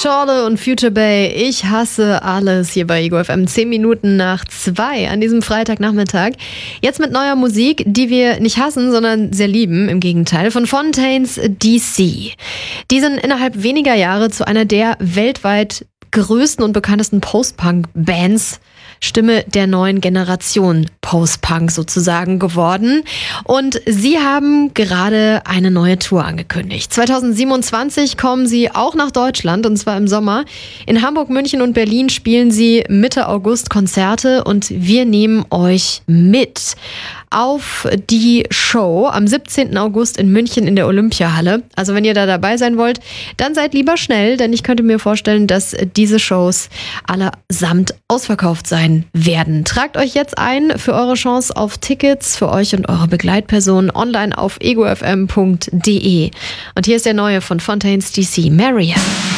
Schorle und Future Bay, ich hasse alles hier bei Ego FM. 10 Minuten nach 2 an diesem Freitagnachmittag. Jetzt mit neuer Musik, die wir nicht hassen, sondern sehr lieben. Im Gegenteil, von Fontaines DC. Die sind innerhalb weniger Jahre zu einer der weltweit größten und bekanntesten Post-Punk-Bands, Stimme der neuen Generation Post-Punk sozusagen geworden. Und sie haben gerade eine neue Tour angekündigt. 2027 kommen sie auch nach Deutschland, und zwar im Sommer. In Hamburg, München und Berlin spielen sie Mitte August Konzerte und wir nehmen euch mit auf die Show am 17. August in München in der Olympiahalle. Also wenn ihr da dabei sein wollt, dann seid lieber schnell, denn ich könnte mir vorstellen, dass diese Shows allesamt ausverkauft sein werden. Tragt euch jetzt ein für eure Chance auf Tickets für euch und eure Begleitpersonen online auf egofm.de. Und hier ist der neue von Fontaines DC, Marianne.